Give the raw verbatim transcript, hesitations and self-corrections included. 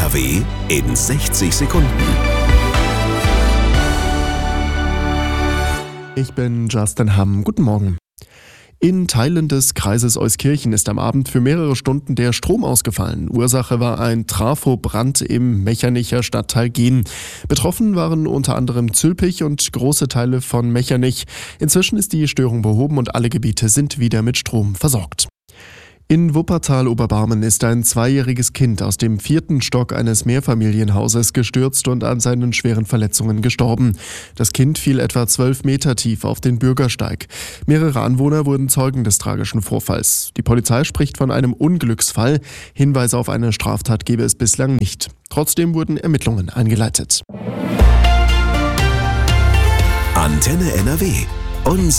R W in sechzig Sekunden. Ich bin Justin Hamm. Guten Morgen. In Teilen des Kreises Euskirchen ist am Abend für mehrere Stunden der Strom ausgefallen. Ursache war ein Trafobrand im Mechernich Stadtteil Gien. Betroffen waren unter anderem Zülpich und große Teile von Mechernich. Inzwischen ist die Störung behoben und alle Gebiete sind wieder mit Strom versorgt. In Wuppertal-Oberbarmen ist ein zweijähriges Kind aus dem vierten Stock eines Mehrfamilienhauses gestürzt und an seinen schweren Verletzungen gestorben. Das Kind fiel etwa zwölf Meter tief auf den Bürgersteig. Mehrere Anwohner wurden Zeugen des tragischen Vorfalls. Die Polizei spricht von einem Unglücksfall. Hinweise auf eine Straftat gebe es bislang nicht. Trotzdem wurden Ermittlungen eingeleitet. Antenne N R W.